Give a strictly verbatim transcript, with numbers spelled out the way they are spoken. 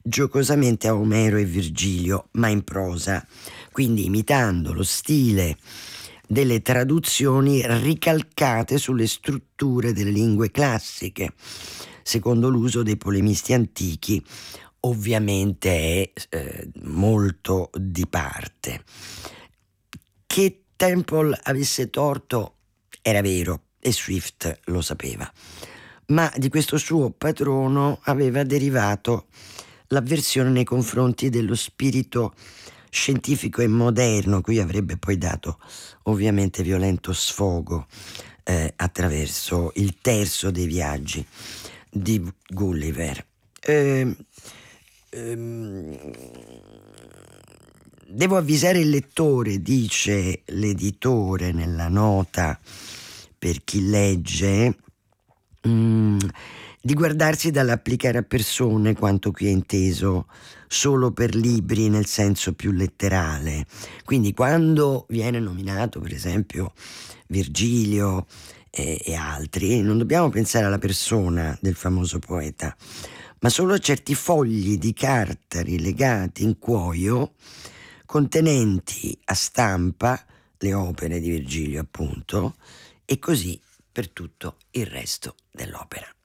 giocosamente a Omero e Virgilio, ma in prosa, quindi imitando lo stile delle traduzioni ricalcate sulle strutture delle lingue classiche, secondo l'uso dei polemisti antichi. Ovviamente è eh, molto di parte. Che Temple avesse torto era vero e Swift lo sapeva, ma di questo suo patrono aveva derivato l'avversione nei confronti dello spirito scientifico e moderno, cui avrebbe poi dato ovviamente violento sfogo eh, attraverso il terzo dei viaggi di Gulliver. Eh, ehm, devo avvisare il lettore, dice l'editore nella nota per chi legge, mm, di guardarsi dall'applicare a persone quanto qui è inteso solo per libri nel senso più letterale. Quindi quando viene nominato per esempio Virgilio e, e altri, non dobbiamo pensare alla persona del famoso poeta, ma solo a certi fogli di carta rilegati in cuoio contenenti a stampa le opere di Virgilio, appunto, e così per tutto il resto dell'opera.